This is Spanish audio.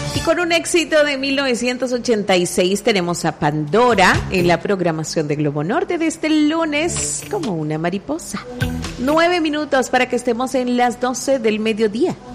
Y con un éxito de 1986 tenemos a Pandora en la programación de Globo Norte de este lunes como una mariposa. 9 minutos para que estemos en las 12 del mediodía.